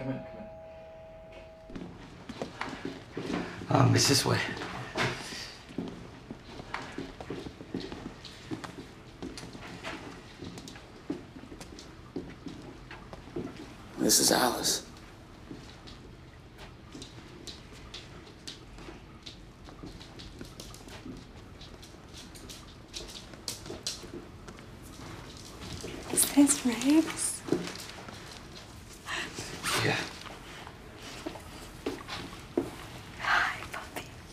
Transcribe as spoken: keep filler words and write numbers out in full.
come in, come in. Um, it's this way. This is Alice. Is this Riggs?